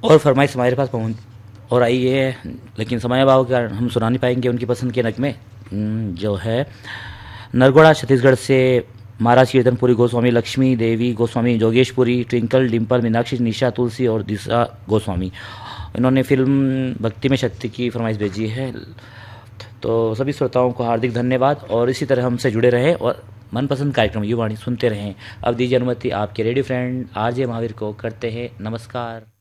और फरमाइश हमारे पास पहुँच और आई है, लेकिन समय अभाव के कारण हम सुना नहीं पाएंगे उनकी पसंद के नगमे। जो है नरगोड़ा छत्तीसगढ़ से महाराज कीर्तनपुरी गोस्वामी, लक्ष्मी देवी गोस्वामी, जोगेशपुरी, ट्विंकल, डिम्पल, मीनाक्षी, निशा, तुलसी और दिशा गोस्वामी। इन्होंने फिल्म भक्ति में शक्ति की फरमाइश भेजी है। तो सभी श्रोताओं को हार्दिक धन्यवाद और इसी तरह हमसे जुड़े रहें और मनपसंद कार्यक्रम युवाणी सुनते रहें। अब दीजिए अनुमति आपके रेडियो फ्रेंड आरजे महावीर को, करते हैं नमस्कार।